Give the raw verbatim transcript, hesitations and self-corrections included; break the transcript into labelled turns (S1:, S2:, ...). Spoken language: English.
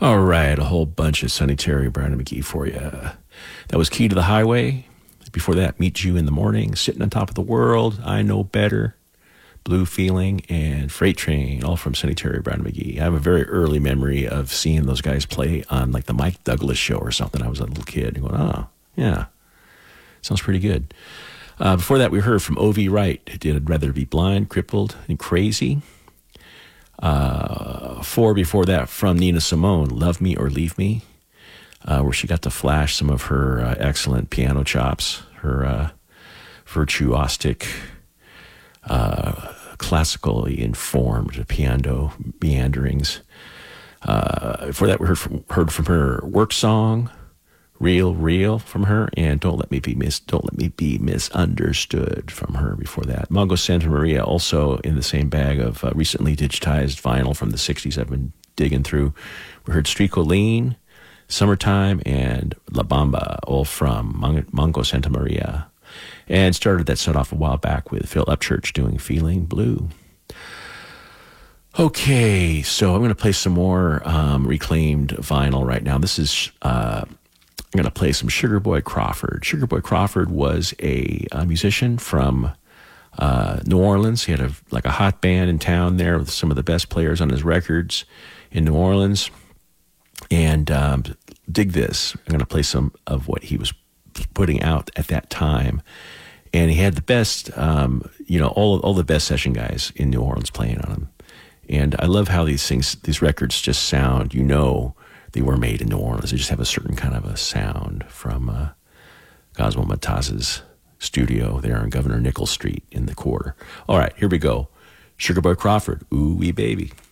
S1: All right, a whole bunch of Sonny Terry, Brandon McGee for you. That was Key to the Highway. Before that, Meet You in the Morning, Sitting on Top of the World, I Know Better, Blue Feeling, and Freight Train, all from Sonny Terry, Brandon McGee. I have a very early memory of seeing those guys play on like the Mike Douglas show or something. I was a little kid and going, oh, yeah, sounds pretty good. Uh, before that, we heard from O V Wright, who did I'd Rather Be Blind, Crippled, and Crazy. Uh, four before that from Nina Simone, Love Me or Leave Me, uh, where she got to flash some of her uh, excellent piano chops, her uh, virtuosic, uh, classically informed piano meanderings. Uh, before that, we heard from, heard from her work song, Real, Real from her, and Don't Let Me Be Mis- Don't Let Me Be Misunderstood from her before that. Mongo Santa Maria, also in the same bag of uh, recently digitized vinyl from the sixties I've been digging through. We heard Street Lean, Summertime, and La Bamba, all from Mon- Mongo Santa Maria. And started that set off a while back with Phil Upchurch doing Feeling Blue. Okay, so I'm going to play some more um, reclaimed vinyl right now. This is... Uh, I'm going to play some Sugar Boy Crawford. Sugar Boy Crawford was a, a musician from uh, New Orleans. He had a like a hot band in town there with some of the best players on his records in New Orleans. And um, dig this. I'm going to play some of what he was putting out at that time. And he had the best, um, you know, all all the best session guys in New Orleans playing on him. And I love how these things, these records just sound, you know, they were made in New Orleans. They just have a certain kind of a sound from uh, Cosmo Mataz's studio there on Governor Nichols Street in the Quarter. All right, here we go. Sugar Boy Crawford, Ooh Wee Baby.